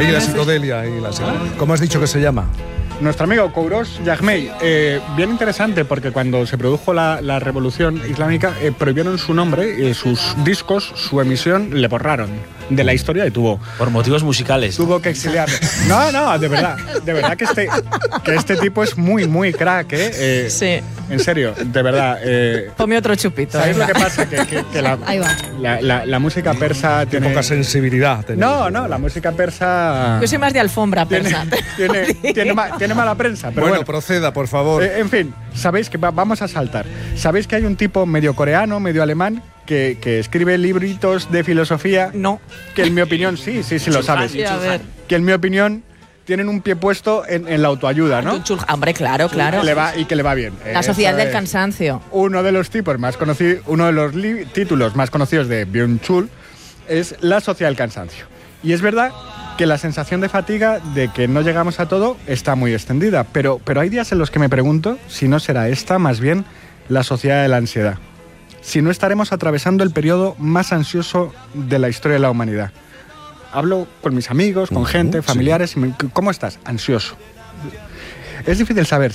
Ahí la psicodelia, ¿Cómo has dicho que se llama? Nuestro amigo Kouros Yagmey, bien interesante porque cuando se produjo la revolución islámica prohibieron su nombre, sus discos, su emisión le borraron de la historia y tuvo... Por motivos musicales. Tuvo que exiliarse. No, de verdad que este tipo es muy, muy crack, ¿eh? Sí. En serio, de verdad. Ponme otro chupito. ¿Sabéis lo que pasa? Que la música persa tiene... Poca sensibilidad. No, la música persa... Yo soy más de alfombra persa. Tiene mala prensa, pero bueno, proceda, por favor. En fin, sabéis que vamos a saltar. ¿Sabéis que hay un tipo medio coreano, medio alemán, que escribe libritos de filosofía? No. Que en mi opinión, sí lo sabes. Sí, a ver. Que en mi opinión tienen un pie puesto en la autoayuda, ¿no? Hombre, claro. Y que le va bien. La sociedad del cansancio. Uno de los tipos más conocidos, uno de los títulos más conocidos de Byung-Chul es La sociedad del cansancio. Y es verdad que la sensación de fatiga, de que no llegamos a todo, está muy extendida. Pero hay días en los que me pregunto si no será esta más bien la sociedad de la ansiedad. Si no estaremos atravesando el periodo más ansioso de la historia de la humanidad. Hablo con mis amigos, con gente, familiares, y ¿cómo estás? Ansioso. Es difícil saber